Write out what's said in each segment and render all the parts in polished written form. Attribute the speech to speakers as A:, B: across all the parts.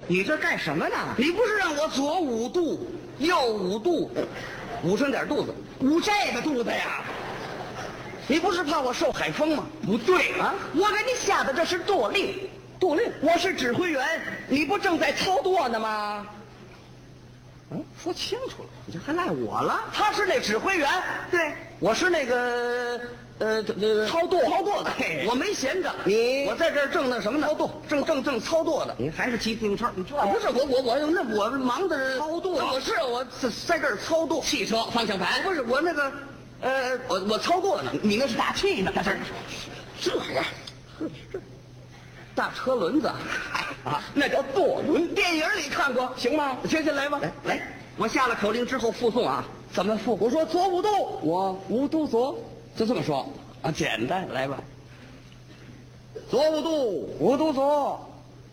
A: 你这干什么呢？
B: 你不是让我左5度，右5度，捂上点肚子，
A: 捂这个肚子呀？
B: 你不是怕我受海风吗？
A: 不对啊，我给你下的这是舵令。
B: 舵令，
A: 我是指挥员，你不正在操舵呢吗？
B: 说清楚了，
A: 你这还赖我了？
B: 他是那指挥员，
A: 对，
B: 我是那个操舵的，我没闲着，我在这儿正那什么呢？操舵，正操舵的。
A: 你还是骑自行车？你这
B: 不是我忙着
A: 操舵，
B: 我在这儿操舵，
A: 汽车方向盘
B: 不是我那个我操舵呢，
A: 你那是打气呢，
B: 这呀，这大车轮子
A: 啊，那叫舵轮。
B: 电影里看过，
A: 行吗？
B: 行，来吧，
A: 来，
B: 我下了口令之后附送啊。
A: 怎么附？
B: 我说左5度，
A: 我5度左，
B: 就这么说
A: 啊，简单，来吧。
B: 左5度
A: 5度左，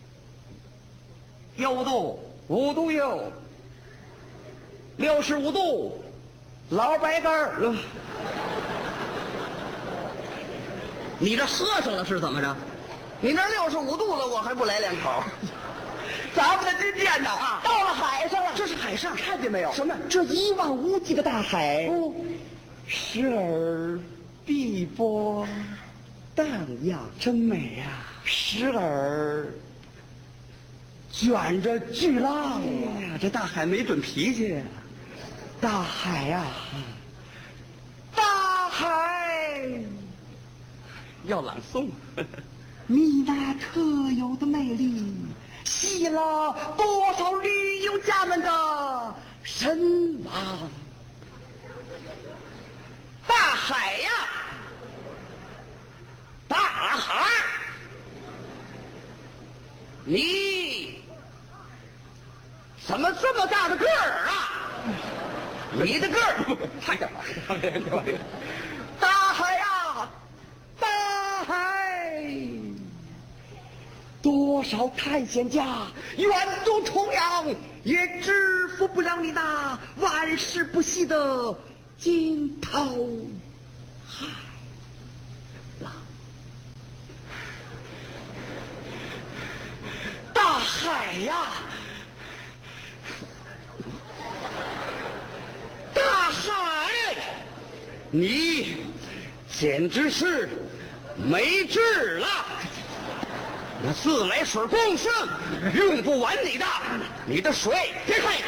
B: 右5度
A: 5度右
B: ，65度
A: 老白干儿。
B: 你这喝上了是怎么着？你那65度了，我还不来2口？
A: 咱们的军舰呢
B: 啊，
A: 到了海上了。
B: 这是海上，
A: 看见没有？
B: 什么？
A: 这一望无际的大海，时而碧波荡漾，
B: 真美呀！
A: 时而卷着巨浪。
B: 哎呀，这大海没准脾气呀！
A: 大海呀，大海，
B: 要朗诵。
A: 你那特有的魅力，吸引了多少旅游家们的神往。大海呀，大海，
B: 你怎么这么大的个儿啊？你的个儿太大了。
A: 大海呀，大海，多少探险家远渡重洋，也支付不了你那万世不息的惊涛骇浪。大海呀，大海，
B: 你简直是没治了！那自来水供盛，用不完你的水，别看。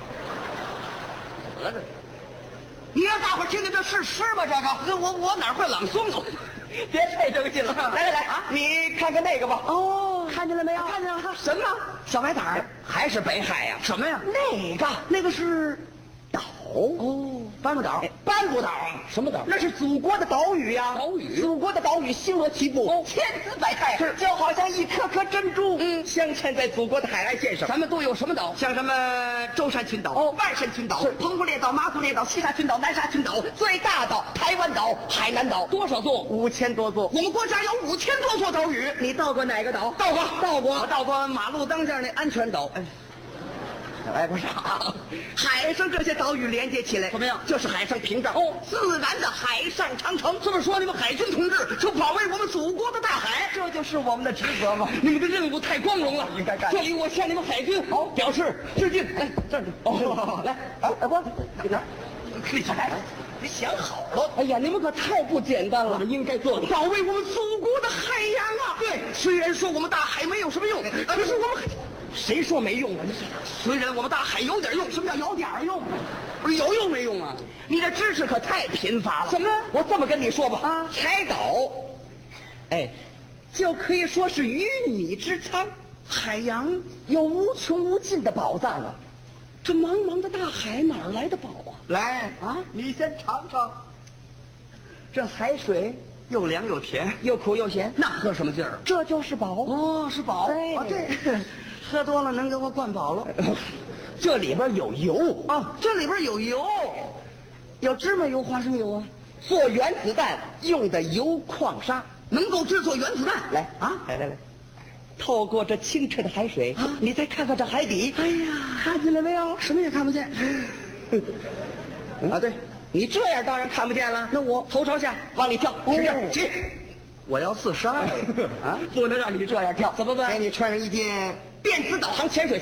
B: 得着，
A: 你让大伙儿听听这是诗吗？这个，
B: 我哪会朗诵啊？
A: 别太正经了。来啊，你看看那个吧。
B: 哦，
A: 看见了没有？
B: 看见了。
A: 什么？小白胆儿，
B: 还是北海呀？什么呀？
A: 那个是岛。
B: 哦，斑布岛。
A: 斑布岛啊？
B: 什么岛？
A: 那是祖国的岛屿呀。
B: 岛屿。
A: 祖国的岛屿星罗棋布，千姿百态，
B: 是
A: 就好像一颗颗珍珠，镶嵌在祖国的海岸线上。
B: 咱们都有什么岛？
A: 像什么舟山群岛、万山群岛、澎湖列岛、马祖列岛、西沙群岛、南沙群岛，最大的台湾岛、海南岛，
B: 多少座
A: ？5000多座。我们国家有5000多座岛屿。你到过哪个岛？
B: 到过。
A: 我到过马路当间那安全岛。哎，不是，海上这些岛屿连接起来，
B: 怎么样？
A: 就是海上屏障，自然的海上长城。
B: 这么说，你们海军同志就保卫我们祖国的大海，
A: 这就是我们的职责嘛。
B: 你们的任务太光荣了，
A: 应该干。
B: 这里我向你们海军表示致敬。来，这儿
A: 来，不，你哪？你想好了？
B: 哎呀，你们可太不简单了！
A: 我们应该做
B: 保卫我们祖国的海洋啊！
A: 对，
B: 虽然说我们大海没有什么用，可是我们
A: 谁说没用啊？
B: 虽然我们大海有点用，
A: 什么叫有点用？
B: 不是有用没用啊？
A: 你这知识可太贫乏了。
B: 怎么？
A: 我这么跟你说吧，海岛，就可以说是鱼米之仓，海洋有无穷无尽的宝藏啊！这茫茫的大海哪儿来的宝啊？
B: 来
A: 啊，你先尝尝，这海水
B: 又凉又甜，
A: 又苦又咸，
B: 那喝什么劲儿？
A: 这就是宝
B: 哦，是宝。
A: 对，
B: 喝多了能给我灌饱了。
A: 这里边有油
B: 啊，这里边有油，
A: 有芝麻油、花生油啊，做原子弹用的油矿砂，
B: 能够制作原子弹。
A: 来，透过这清澈的海水，你再看看这海底，
B: 哎呀，
A: 看见了没有？
B: 什么也看不见。
A: 对，你这样当然看不见了。
B: 那我
A: 头朝下往里跳，是这样。起，
B: 我要自杀
A: 不能让你这样跳，
B: 怎么办？
A: 给你穿上一件电子导航潜水